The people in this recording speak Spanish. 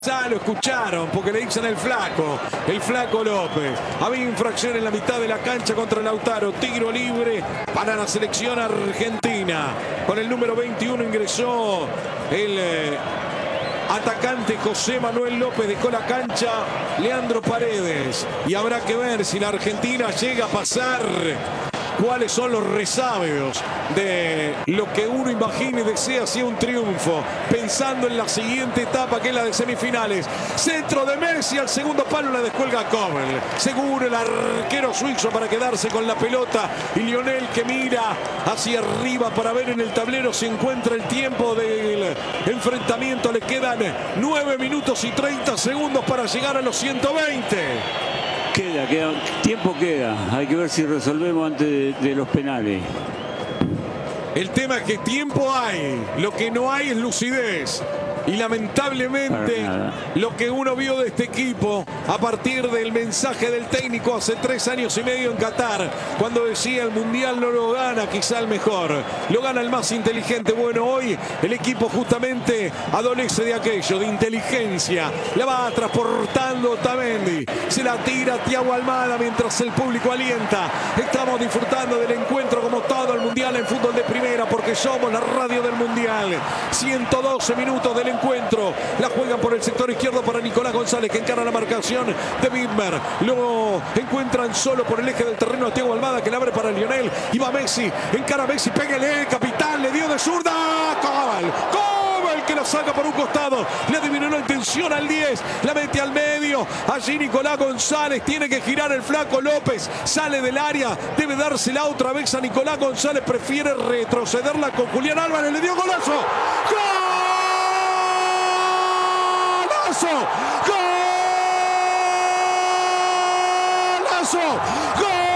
Ya lo escucharon porque le dicen el Flaco López. Había infracción en la mitad de la cancha contra Lautaro. Tiro libre para la selección argentina. Con el número 21 ingresó el atacante José Manuel López. Dejó la cancha Leandro Paredes. Y habrá que ver si la Argentina llega a pasar. ¿Cuáles son los resabios de lo que uno imagina y desea sea un triunfo? Pensando en la siguiente etapa, que es la de semifinales. Centro de Messi al segundo palo, la descuelga Kobel. Seguro el arquero suizo para quedarse con la pelota. Y Lionel, que mira hacia arriba para ver en el tablero si encuentra el tiempo del enfrentamiento. Le quedan 9 minutos y 30 segundos para llegar a los 120. Tiempo queda. Hay que ver si resolvemos antes de los penales. El tema es que tiempo hay. Lo que no hay es lucidez. Y lamentablemente lo que uno vio de este equipo a partir del mensaje del técnico hace 3 años y medio en Qatar, cuando decía el mundial no lo gana quizá el mejor, lo gana el más inteligente. Bueno, hoy el equipo justamente adolece de aquello, de inteligencia. La va transportando Otamendi, se la tira Thiago Almada mientras el público alienta. Estamos disfrutando del encuentro como todo el mundial en fútbol de primera, porque somos la radio del mundial. 112 minutos del encuentro, la juegan por el sector izquierdo para Nicolás González, que encara la marcación de Widmer. Lo encuentran solo por el eje del terreno a Thiago Almada, que le abre para Lionel. Y va Messi, encara a Messi, pégale, capitán, le dio de zurda. Kobel, que la saca por un costado, le adivinó la intención al 10, la mete al medio. Allí Nicolás González, tiene que girar el Flaco López, sale del área, debe dársela otra vez a Nicolás González, prefiere retrocederla con Julián Álvarez, le dio golazo. ¡Gol! ¡Golazo! ¡Gol!